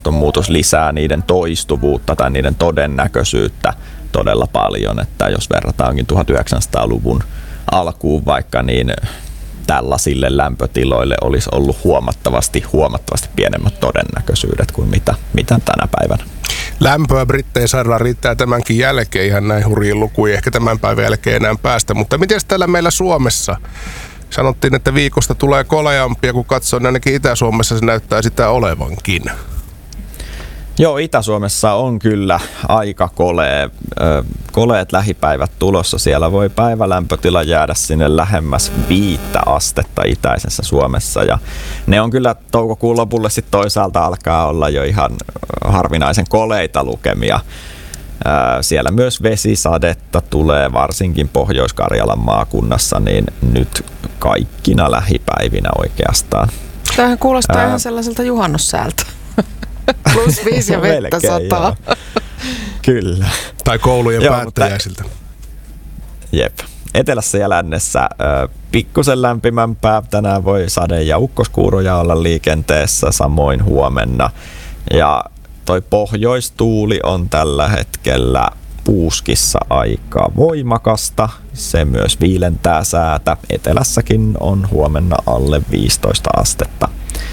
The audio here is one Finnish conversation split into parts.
ilmastonmuutos lisää niiden toistuvuutta tai niiden todennäköisyyttä todella paljon, että jos verrataankin 1900-luvun alkuun vaikka, niin tällaisille lämpötiloille olisi ollut huomattavasti pienemmät todennäköisyydet kuin mitä tänä päivänä. Lämpöä Brittein saarella riittää tämänkin jälkeen ihan näin hurjiin lukuihin, ehkä tämän päivän jälkeen enää päästä, mutta miten täällä meillä Suomessa? Sanottiin, että viikosta tulee koleampia, kun katsoo, niin ainakin Itä-Suomessa se näyttää sitä olevankin. Joo, Itä-Suomessa on kyllä aika koleet lähipäivät tulossa. Siellä voi päivälämpötila jäädä sinne lähemmäs 5 astetta itäisessä Suomessa. Ja ne on kyllä toukokuun lopulle sitten toisaalta alkaa olla jo ihan harvinaisen koleita lukemia. Siellä myös vesisadetta tulee, varsinkin Pohjois-Karjalan maakunnassa, niin nyt kaikkina lähipäivinä oikeastaan. Tämähän kuulostaa ihan sellaiselta juhannussäältä. Plus 5 ja vettä sataa. Kyllä. Tai koulujen päättäjäisiltä. Jep. Etelässä ja lännessä pikkusen lämpimämpää. Tänään voi sade- ja ukkoskuuroja olla liikenteessä, samoin huomenna. Ja toi pohjoistuuli on tällä hetkellä Puuskissa aika voimakasta. Se myös viilentää säätä. Etelässäkin on huomenna alle 15 astetta.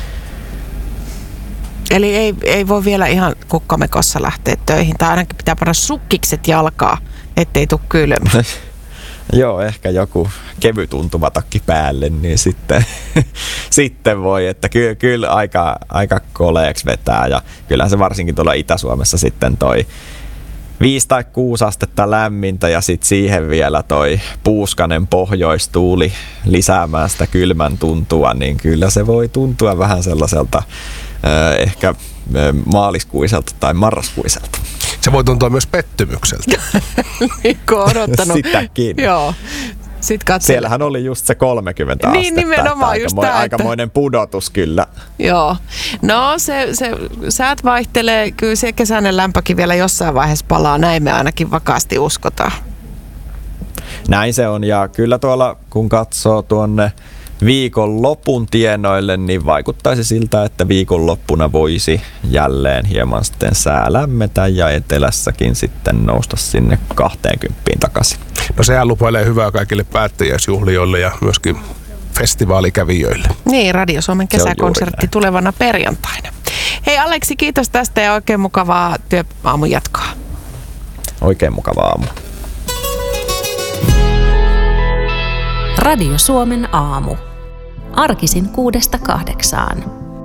Eli ei voi vielä ihan kukkamekossa lähteä töihin, tai ainakin pitää panna sukkikset jalkaa, ettei tule kylmä. Joo, ehkä joku kevytuntuva takki päälle, niin sitten voi, että kyllä aika koleeksi vetää, ja kyllähän se varsinkin tuolla Itä-Suomessa sitten toi 5 tai 6 astetta lämmintä ja sitten siihen vielä toi puuskanen pohjoistuuli lisäämään sitä kylmän tuntua, niin kyllä se voi tuntua vähän sellaiselta ehkä maaliskuiselta tai marraskuiselta. Se voi tuntua myös pettymykseltä. Mikko on odottanut. Sitäkin. Joo. Siellähän oli just se 30 niin, astetta. Nimenomaan just tämä. Aikamoinen pudotus kyllä. Joo. No se säät vaihtelee. Kyllä se kesäinen lämpökin vielä jossain vaiheessa palaa. Näin me ainakin vakaasti uskotaan. Näin se on. Ja kyllä tuolla kun katsoo tuonne viikonlopun tienoille, niin vaikuttaisi siltä, että viikonloppuna voisi jälleen hieman sitten sää lämmetä ja etelässäkin sitten nousta sinne 20 takaisin. No sehän lupailee hyvää kaikille päättäjäisjuhlijoille ja myöskin festivaalikävijöille. Niin, Radio Suomen kesäkonsertti tulevana perjantaina. Hei Aleksi, kiitos tästä ja oikein mukavaa työaamun jatkoa. Oikein mukavaa aamu. Radio Suomen aamu. Arkisin 6–8.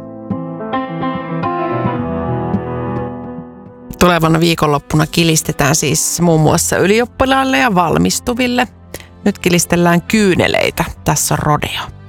Tulevana viikonloppuna kilistetään siis muun muassa ylioppilaille ja valmistuville. Nyt kilistellään kyyneleitä. Tässä on rodeo.